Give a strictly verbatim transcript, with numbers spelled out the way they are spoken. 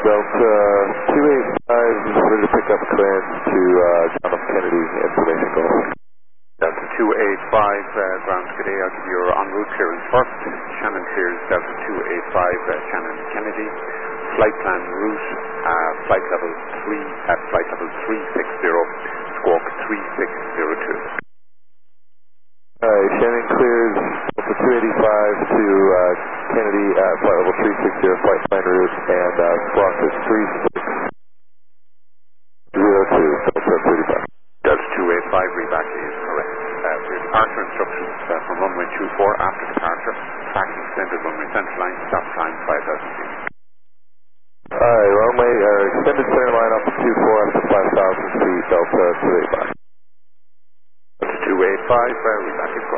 Delta two eighty-five, ready to pick up clearance to uh, John F. Kennedy, information call. Delta two eighty-five, uh, ground today, I'll give your en route clearance first. Shannon clears Delta two eighty-five, uh, Shannon Kennedy. Flight plan route, uh, flight level three, at flight level three sixty, squawk three six zero two. Alright, Shannon clears Delta two eighty-five to uh, Kennedy at flight level three sixty, flight plan route, and uh, squawk is three six zero two, Delta two eighty-five. Delta two eighty-five, reback is correct. Uh, for your departure instructions uh, from runway two four, after departure, tracking extended runway center line, stop time five thousand feet. Alright, runway, uh, extended center line up to two four after five thousand feet, Delta two eighty-five. Delta two eighty-five, uh, reback is correct.